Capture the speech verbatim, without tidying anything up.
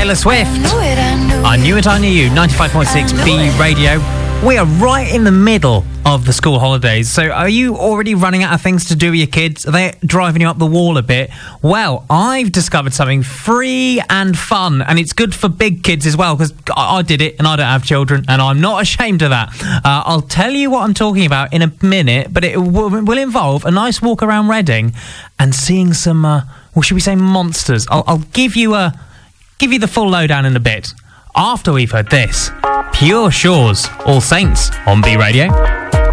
Taylor Swift. I Knew It, I Knew You, ninety-five point six B Radio. We are right in the middle of the school holidays, so are you already running out of things to do with your kids? Are they driving you up the wall a bit? Well, I've discovered something free and fun, and it's good for big kids as well, because I did it and I don't have children, and I'm not ashamed of that. Uh, I'll tell you what I'm talking about in a minute, but it w- will involve a nice walk around Reading and seeing some, uh, well, should we say monsters? I'll, I'll give you a, give you the full lowdown in a bit, after we've heard this. Pure Shores, All Saints on B Radio.